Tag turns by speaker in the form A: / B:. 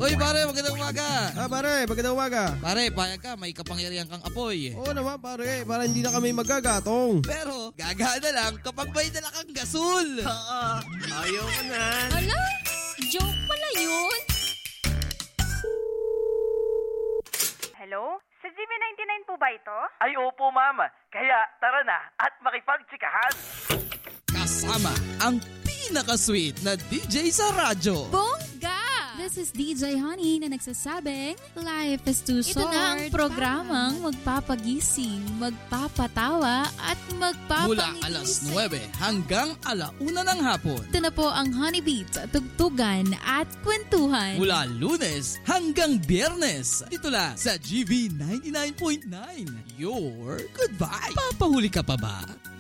A: Uy, pare, magandang umaga.
B: Pare, magandang umaga.
A: Pare, payag ka, may kapangyarihan kang apoy.
B: Oo naman, pare. Para hindi na kami magagatong.
A: Pero, gagana lang kapag may dala kang gasol.
B: Oo. Ayaw ka na.
C: Ala, joke pala yun.
D: Hello? Sa GV99 po ba ito?
E: Ay opo ma'am, kaya tara na at makipagtsikahan.
A: Kasama ang pinaka-sweet na DJ sa radyo.
C: Bongga!
F: This is DJ Honey na nagsasabing, life is too
C: Ito
F: short.
C: na ang programang magpapagising, magpapatawa at magpapangiti.
A: Mula alas 9 hanggang 1:00 ng hapon.
F: Ito na po ang Honey Beats, tugtugan at kwentuhan.
A: Mula Lunes hanggang Biyernes. Dito lang sa GV 99.9. Your goodbye. Papahuli ka pa ba?